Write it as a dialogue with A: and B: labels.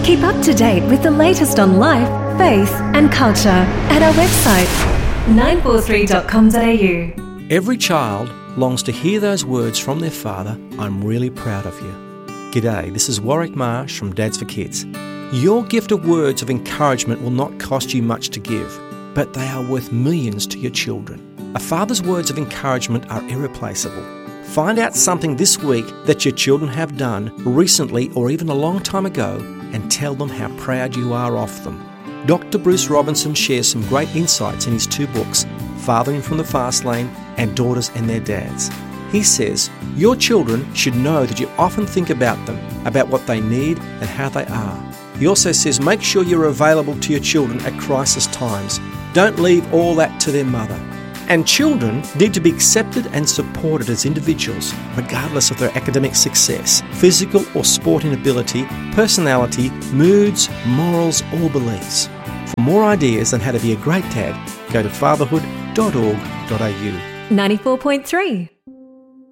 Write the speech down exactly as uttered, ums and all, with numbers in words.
A: Keep up to date with the latest on life, faith and culture at our website, nine four three dot com dot a u.
B: Every child longs to hear those words from their father, "I'm really proud of you." G'day, this is Warwick Marsh from Dads for Kids. Your gift of words of encouragement will not cost you much to give, but they are worth millions to your children. A father's words of encouragement are irreplaceable. Find out something this week that your children have done recently or even a long time ago and tell them how proud you are of them. Doctor Bruce Robinson shares some great insights in his two books, Fathering from the Fast Lane and Daughters and Their Dads. He says, your children should know that you often think about them, about what they need and how they are. He also says, make sure you're available to your children at crisis times. Don't leave all that to their mother. And children need to be accepted and supported as individuals, regardless of their academic success, physical or sporting ability, personality, moods, morals or beliefs. For more ideas on how to be a great dad, go to fatherhood dot org dot a u.
A: ninety-four point three